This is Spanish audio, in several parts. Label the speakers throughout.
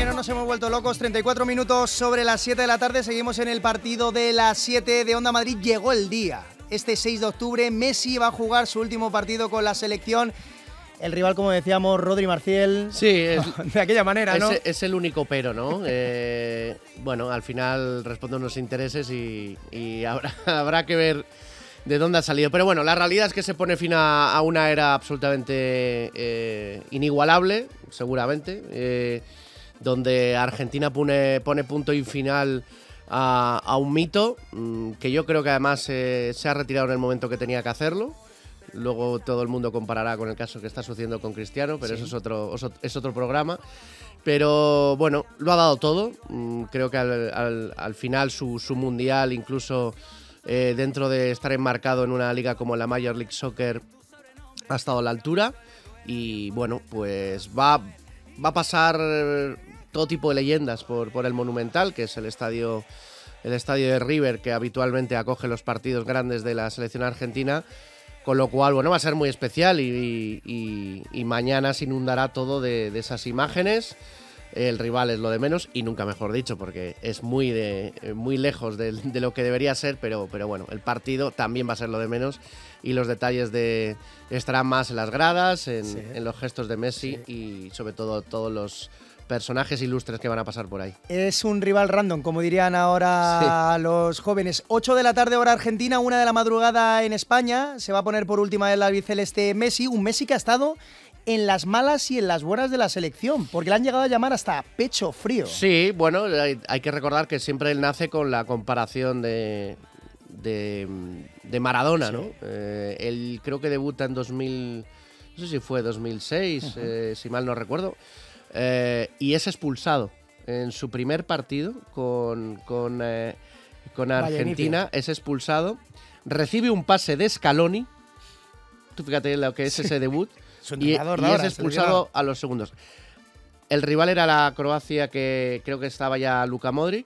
Speaker 1: que no nos hemos vuelto locos. 34 minutos sobre las 7 de la tarde. Seguimos en el partido de las 7 de Onda Madrid. Llegó el día. Este 6 de octubre, Messi va a jugar su último partido con la selección. El rival, como decíamos, Rodri Marcial.
Speaker 2: Sí,
Speaker 1: de aquella manera, ¿no?
Speaker 2: Es el único pero, ¿no? Bueno, al final responde a unos intereses y habrá que ver de dónde ha salido. Pero bueno, la realidad es que se pone fin a una era absolutamente inigualable, seguramente, donde Argentina pone punto y final a un mito que yo creo que además se ha retirado en el momento que tenía que hacerlo. Luego todo el mundo comparará con el caso que está sucediendo con Cristiano, pero sí, eso es otro programa. Pero bueno, lo ha dado todo. Creo que al final su mundial, incluso dentro de estar enmarcado en una liga como la Major League Soccer, ha estado a la altura. Y bueno, pues va a pasar todo tipo de leyendas por el Monumental, que es el estadio de River, que habitualmente acoge los partidos grandes de la selección argentina. Con lo cual, bueno, va a ser muy especial y mañana se inundará todo de esas imágenes. El rival es lo de menos y nunca mejor dicho, porque es muy lejos de lo que debería ser, pero bueno, el partido también va a ser lo de menos y los detalles estarán más en las gradas, en los gestos de Messi, sí, y sobre todo todos los personajes ilustres que van a pasar por ahí.
Speaker 1: Es un rival random, como dirían ahora los jóvenes. 8 de la tarde hora argentina, 1 de la madrugada en España. Se va a poner por última vez la albiceleste Messi, un Messi que ha estado en las malas y en las buenas de la selección, porque le han llegado a llamar hasta pecho frío.
Speaker 2: Sí, bueno, hay que recordar que siempre él nace con la comparación de Maradona, sí, ¿no? Él creo que debuta en 2000, no sé si fue 2006, si mal no recuerdo. Y es expulsado en su primer partido con Argentina. Es expulsado, recibe un pase de Scaloni. Tú fíjate lo que es ese debut. y es expulsado a los segundos. El rival era la Croacia, que creo que estaba ya Luka Modric.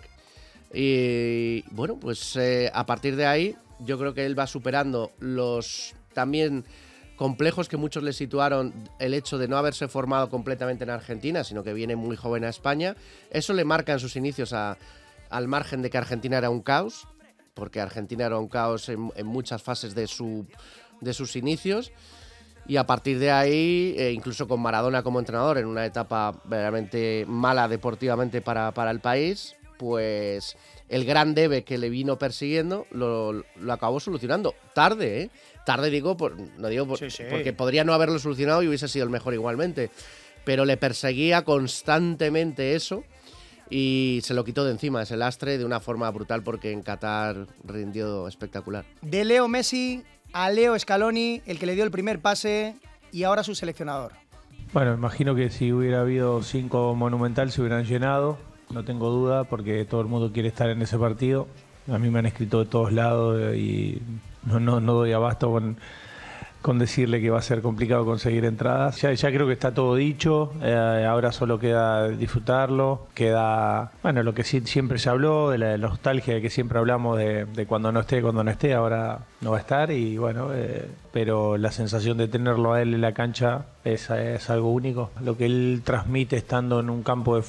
Speaker 2: Y bueno, pues a partir de ahí yo creo que él va superando los también complejos que muchos le situaron el hecho de no haberse formado completamente en Argentina, sino que viene muy joven a España. Eso le marca en sus inicios al margen de que Argentina era un caos, porque Argentina era un caos en muchas fases de sus inicios. Y a partir de ahí, incluso con Maradona como entrenador, en una etapa verdaderamente mala deportivamente para el país, pues el gran debe que le vino persiguiendo lo acabó solucionando. Tarde, ¿eh? Tarde digo, porque podría no haberlo solucionado y hubiese sido el mejor igualmente. Pero le perseguía constantemente eso y se lo quitó de encima, ese lastre, de una forma brutal, porque en Qatar rindió espectacular.
Speaker 1: De Leo Messi a Leo Scaloni, el que le dio el primer pase y ahora su seleccionador.
Speaker 3: Bueno, imagino que si hubiera habido 5 Monumental se hubieran llenado, no tengo duda, porque todo el mundo quiere estar en ese partido. A mí me han escrito de todos lados y no doy abasto con decirle que va a ser complicado conseguir entradas. Ya creo que está todo dicho, ahora solo queda disfrutarlo, queda, bueno, lo que siempre se habló, de la nostalgia de que siempre hablamos de cuando no esté, ahora no va a estar, y bueno, pero la sensación de tenerlo a él en la cancha es algo único. Lo que él transmite estando en un campo de